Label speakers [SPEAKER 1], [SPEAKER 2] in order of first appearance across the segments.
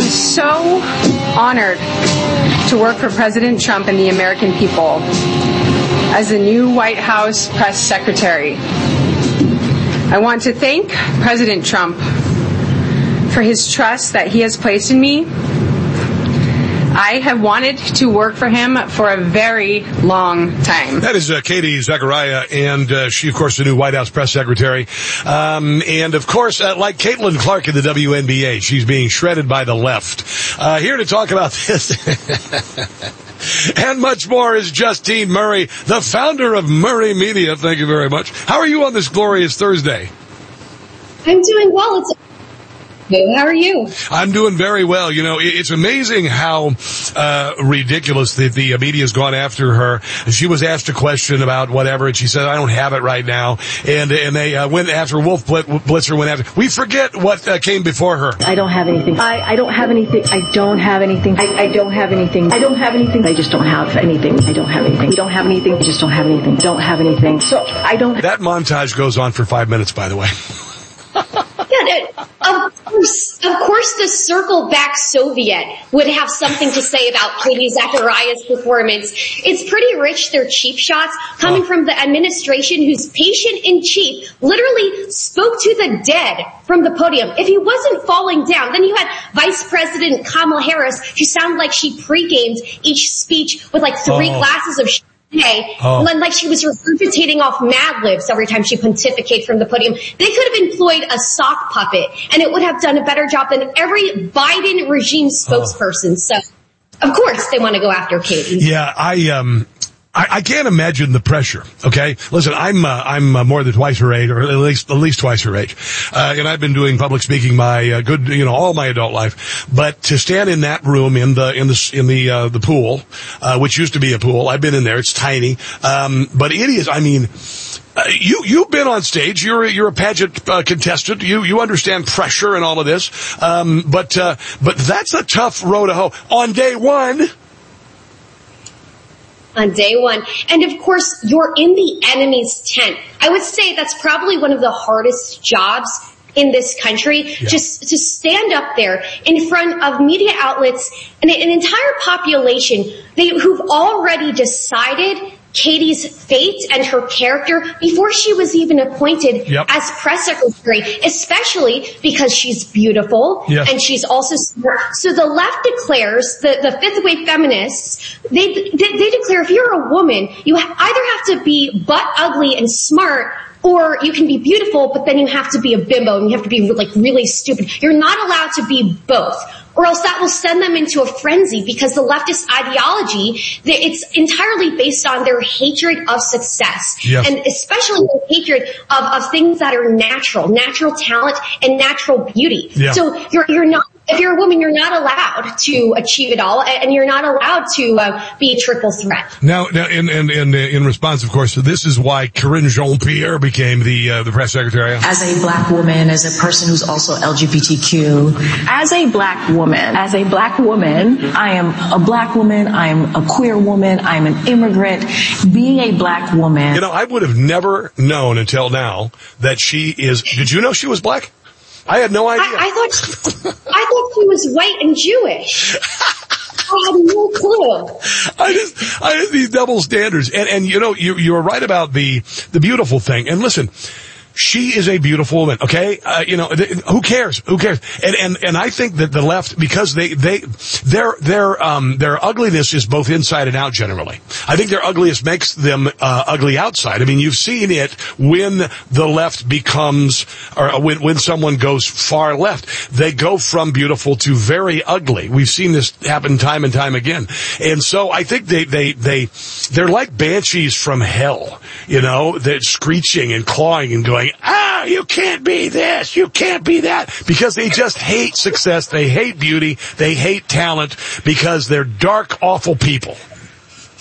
[SPEAKER 1] am so honored to work for President Trump and the American people as the new White House press secretary. I want to thank President Trump for his trust that he has placed in me. I have wanted to work for him for a very long time.
[SPEAKER 2] That is Katie Zachariah, and she, of course, the new White House press secretary. And, of course, like Caitlin Clark in the WNBA, she's being shredded by the left. Here to talk about this and much more is Justine Murray, the founder of Murray Media. Thank you very much. How are you on this glorious Thursday?
[SPEAKER 3] I'm doing well. How are you?
[SPEAKER 2] I'm doing very well. You know, it's amazing how ridiculous the media has gone after her. She was asked a question about whatever, and she said, I don't have it right now. And they went after Wolf Blitzer went after. We forget what came before her.
[SPEAKER 4] I don't have anything. I don't have anything. I don't have anything. I don't have anything. I don't have anything. I just don't have anything. I don't have anything. We don't have anything. I just don't have anything. Don't have anything. So I don't.
[SPEAKER 2] That montage goes on for 5 minutes, by the way.
[SPEAKER 3] Of course the circle back Soviet would have something to say about Katie Zachariah's performance. It's pretty rich, their cheap shots coming from the administration whose patient-in-chief literally spoke to the dead from the podium. If he wasn't falling down, then you had Vice President Kamala Harris, who sounded like she pre-gamed each speech with like 3 glasses of like she was regurgitating off Mad Libs every time she pontificated from the podium. They could have employed a sock puppet, and it would have done a better job than every Biden regime spokesperson. So, of course, they want to go after Katie.
[SPEAKER 2] Yeah, I can't imagine the pressure. Okay, listen, I'm more than twice her age, or at least twice her age, and I've been doing public speaking my all my adult life. But to stand in that room in the pool, which used to be a pool, I've been in there. It's tiny, but it is. I mean, you've been on stage. You're a pageant contestant. You understand pressure and all of this. But that's a tough row to hoe on day one.
[SPEAKER 3] On day one. And of course, you're in the enemy's tent. I would say that's probably one of the hardest jobs in this country, just to stand up there in front of media outlets and an entire population who've already decided Katie's fate and her character before she was even appointed as press secretary, especially because she's beautiful and she's also smart. So the left declares, the fifth wave feminists, they declare if you're a woman, you either have to be butt ugly and smart, or you can be beautiful, but then you have to be a bimbo and you have to be like really stupid. You're not allowed to be both, or else that will send them into a frenzy, because the leftist ideology, it's entirely based on their hatred of success, and especially their hatred of things that are natural talent and natural beauty. So you're not. If you're a woman, you're not allowed to achieve it all, and you're not allowed to be a triple threat.
[SPEAKER 2] Now, in response, of course, this is why Karine Jean-Pierre became the press secretary.
[SPEAKER 4] As a black woman, as a person who's also LGBTQ, as a black woman, I am a black woman, I am a queer woman, I am an immigrant. Being a black woman.
[SPEAKER 2] You know, I would have never known until now that she is. Did you know she was black? I had no idea.
[SPEAKER 3] I thought she was white and Jewish. I had no clue.
[SPEAKER 2] I just these double standards. And you know, you're right about the beautiful thing. And listen, she is a beautiful woman, okay? Who cares? And I think that the left, because their ugliness is both inside and out generally. I think their ugliness makes them ugly outside. I mean, you've seen it when the left becomes, or when someone goes far left, they go from beautiful to very ugly. We've seen this happen time and time again. And so I think they're like banshees from hell, they're screeching and clawing and going, you can't be this, you can't be that, because they just hate success, they hate beauty, they hate talent, because they're dark, awful people.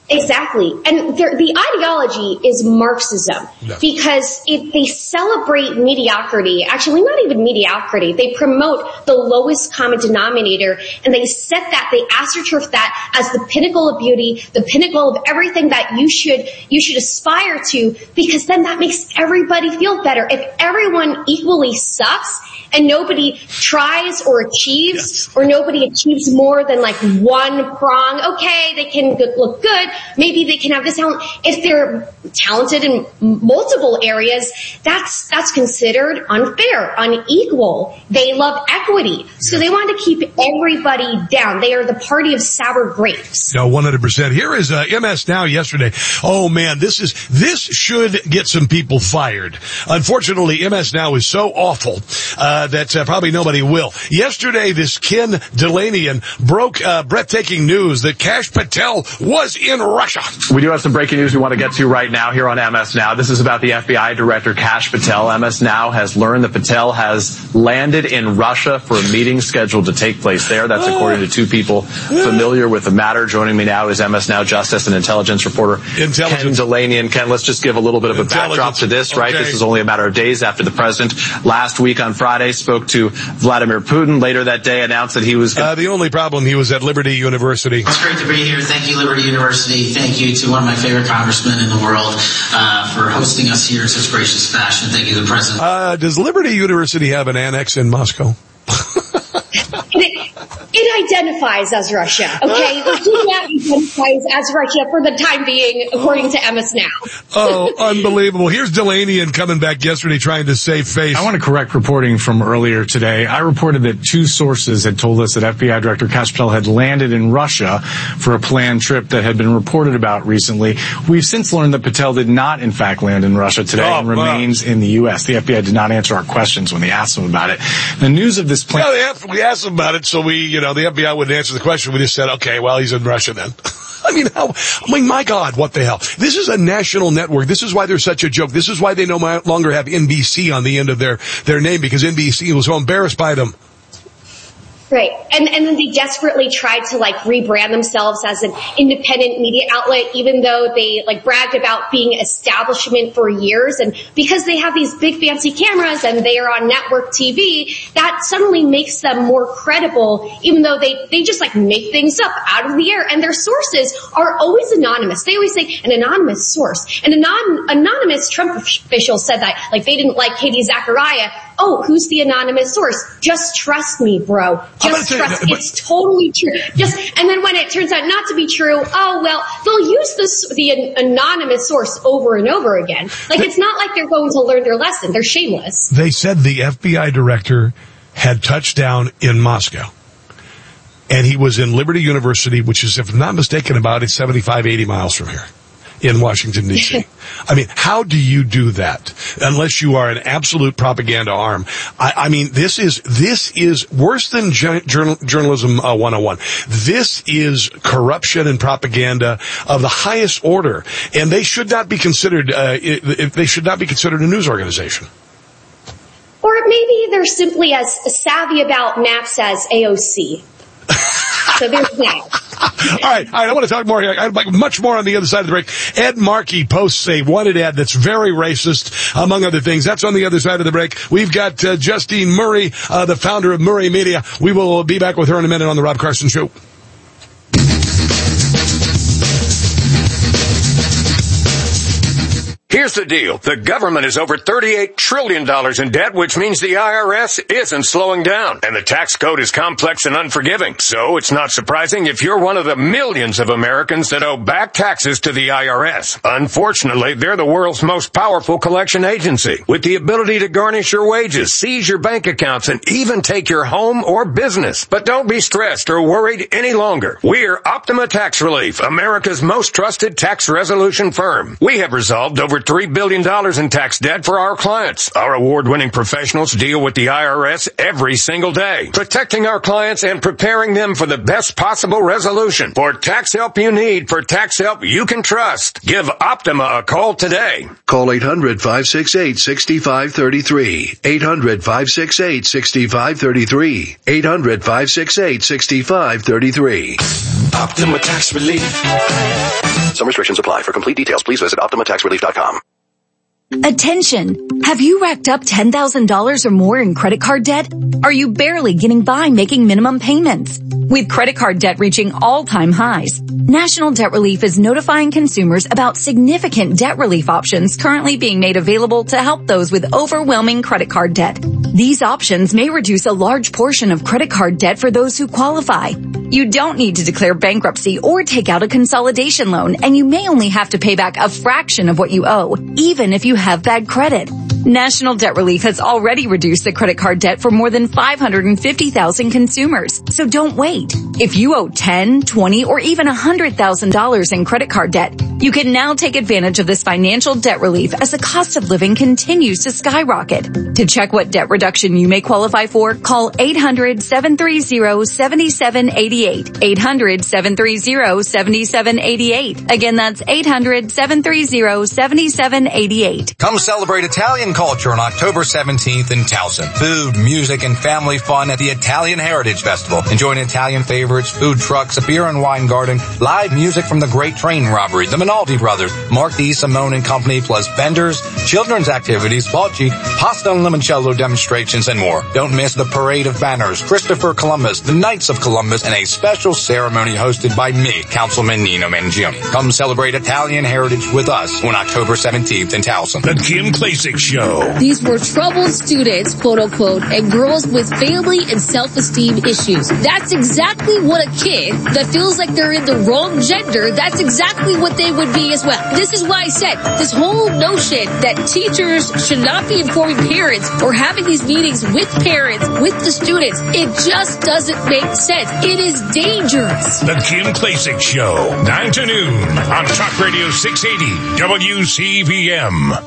[SPEAKER 3] Exactly. And the ideology is Marxism because they celebrate mediocrity. Actually, not even mediocrity. They promote the lowest common denominator, and they astroturf that as the pinnacle of beauty, the pinnacle of everything that you should aspire to, because then that makes everybody feel better. If everyone equally sucks and nobody tries or achieves, or nobody achieves more than like one prong, okay, they can look good. Maybe they can have this talent. If they're talented in multiple areas, that's considered unfair, unequal. They love equity. So they want to keep everybody down. They are the party of sour grapes.
[SPEAKER 2] No, 100%. Here is MS Now yesterday. Oh man, this should get some people fired. Unfortunately, MS Now is so awful that probably nobody will. Yesterday, this Ken Dilanian broke breathtaking news that Kash Patel was in Russia.
[SPEAKER 5] We do have some breaking news we want to get to right now here on MS Now. This is about the FBI Director Kash Patel. MS Now has learned that Patel has landed in Russia for a meeting scheduled to take place there. That's according to two people familiar with the matter. Joining me now is MS Now Justice and Intelligence reporter Ken Dilanian. Ken, let's just give a little bit of a backdrop to this, right? This is only a matter of days after the president last week on Friday spoke to Vladimir Putin. Later that day announced that he was...
[SPEAKER 2] the only problem, he was at Liberty University.
[SPEAKER 6] It's great to be here. Thank you, Liberty University. Thank you to one of my favorite congressmen in the world for hosting us here in such gracious fashion. Thank you to the president.
[SPEAKER 2] Does Liberty University have an annex in Moscow?
[SPEAKER 3] It identifies as Russia, okay? It identifies as Russia for the time being, according to MS Now.
[SPEAKER 2] Oh, unbelievable. Here's Dilanian coming back yesterday trying to save face.
[SPEAKER 7] I want to correct reporting from earlier today. I reported that two sources had told us that FBI Director Kash Patel had landed in Russia for a planned trip that had been reported about recently. We've since learned that Patel did not, in fact, land in Russia today and remains in the U.S. The FBI did not answer our questions when they asked them about it. The news of this plan...
[SPEAKER 2] we asked them about it, so the FBI wouldn't answer the question. We just said, okay, well, he's in Russia then. My God, what the hell? This is a national network. This is why they're such a joke. This is why they no longer have NBC on the end of their name, because NBC was so embarrassed by them.
[SPEAKER 3] Right. And then they desperately tried to rebrand themselves as an independent media outlet, even though they bragged about being establishment for years. And because they have these big fancy cameras and they are on network TV, that suddenly makes them more credible, even though they just make things up out of the air. And their sources are always anonymous. They always say an anonymous source. An anonymous Trump official said that, they didn't like Katie Zachariah. Oh, who's the anonymous source? Just trust me, bro. Just trust. It's totally true. And then when it turns out not to be true, oh, well, they'll use the anonymous source over and over again. It's not like they're going to learn their lesson. They're shameless.
[SPEAKER 2] They said the FBI director had touched down in Moscow. And he was in Liberty University, which is, if I'm not mistaken, about 75, 80 miles from here in Washington, D.C. How do you do that unless you are an absolute propaganda arm? This is worse than journalism 101. This is corruption and propaganda of the highest order, and they should not be considered. They should not be considered a news organization.
[SPEAKER 3] Or maybe they're simply as savvy about maps as AOC. So there's that.
[SPEAKER 2] All right. I want to talk more here. I'd like much more on the other side of the break. Ed Markey posts a wanted ad that's very racist, among other things. That's on the other side of the break. We've got Justine Murray, the founder of Murray Media. We will be back with her in a minute on The Rob Carson Show.
[SPEAKER 8] Here's the deal. The government is over $38 trillion in debt, which means the IRS isn't slowing down. And the tax code is complex and unforgiving. So it's not surprising if you're one of the millions of Americans that owe back taxes to the IRS. Unfortunately, they're the world's most powerful collection agency, with the ability to garnish your wages, seize your bank accounts, and even take your home or business. But don't be stressed or worried any longer. We're Optima Tax Relief, America's most trusted tax resolution firm. We have resolved over $3 billion in tax debt for our clients. Our award-winning professionals deal with the IRS every single day, protecting our clients and preparing them for the best possible resolution. For tax help you need, for tax help you can trust, give Optima a call today.
[SPEAKER 9] Call 800-568-6533. 800-568-6533. 800-568-6533. Optima Tax Relief.
[SPEAKER 10] Some restrictions apply. For complete details, please visit OptimaTaxRelief.com.
[SPEAKER 11] Attention! Have you racked up $10,000 or more in credit card debt? Are you barely getting by making minimum payments? With credit card debt reaching all-time highs, National Debt Relief is notifying consumers about significant debt relief options currently being made available to help those with overwhelming credit card debt. These options may reduce a large portion of credit card debt for those who qualify. You don't need to declare bankruptcy or take out a consolidation loan, and you may only have to pay back a fraction of what you owe, even if you have bad credit. National Debt Relief has already reduced the credit card debt for more than 550,000 consumers. So don't wait. If you owe $10,000, $20,000, or even $100,000 in credit card debt, you can now take advantage of this financial debt relief as the cost of living continues to skyrocket. To check what debt reduction you may qualify for, call 800-730-7788. 800-730-7788. Again, that's 800-730-7788.
[SPEAKER 12] Come celebrate Italian culture on October 17th in Towson. Food, music, and family fun at the Italian Heritage Festival. Enjoying Italian favorites, food trucks, a beer and wine garden, live music from the Great Train Robbery, the Minaldi Brothers, Mark D. Simone and Company, plus vendors, children's activities, bocce, pasta and limoncello demonstrations, and more. Don't miss the Parade of Banners, Christopher Columbus, the Knights of Columbus, and a special ceremony hosted by me, Councilman Nino Mangione. Come celebrate Italian heritage with us on October 17th in Towson.
[SPEAKER 13] The Kim Klacik Show.
[SPEAKER 14] These were troubled students, quote unquote, and girls with family and self-esteem issues. That's exactly what a kid that feels like they're in the wrong gender, that's exactly what they would be as well. This is why I said this whole notion that teachers should not be informing parents or having these meetings with parents, with the students, it just doesn't make sense. It is dangerous.
[SPEAKER 13] The Kim Klacik Show, 9 to noon on Talk Radio 680 WCVM.